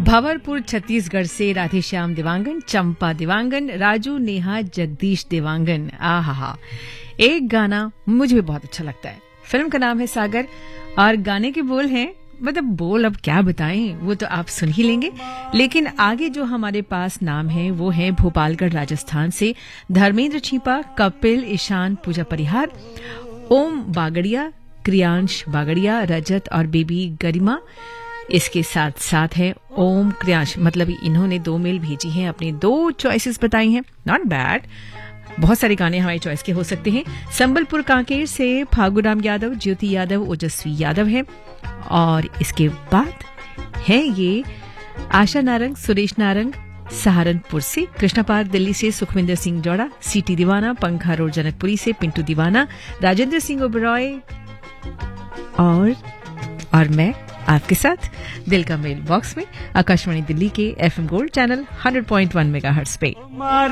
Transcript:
भंवरपुर छत्तीसगढ़ से राधेश्याम देवांगन, चंपा देवांगन, राजू, नेहा, जगदीश देवांगन। आहा, एक गाना मुझे भी बहुत अच्छा लगता है। फिल्म का नाम है सागर और गाने के बोल हैं, मतलब बोल अब क्या बताएं, वो तो आप सुन ही लेंगे। लेकिन आगे जो हमारे पास नाम है वो है भोपालगढ़ राजस्थान से धर्मेंद्र छीपा, कपिल, ईशान, पूजा परिहार, ओम बागड़िया, क्रियांश बागड़िया, रजत और बेबी गरिमा। इसके साथ साथ है ओम क्रियांश, मतलब इन्होंने 2 मेल भेजी हैं, अपनी 2 चॉइसेस बताई हैं। नॉट बैड, बहुत सारे गाने हमारी चॉइस के हो सकते हैं। संबलपुर कांकेर से फागुराम यादव, ज्योति यादव, ओजस्वी यादव है। और इसके बाद है ये आशा नारंग, सुरेश नारंग सहारनपुर से, कृष्णापाल दिल्ली से सुखविंदर सिंह जौड़ा, सीटी दीवाना, पंखा रोड जनकपुरी से पिंटू दीवाना, राजेंद्र सिंह ओबरॉय और मैं आपके साथ दिल का मेल बॉक्स में आकाशवाणी दिल्ली के एफएम गोल्ड चैनल 100.1 मेगाहर्ट्ज पे।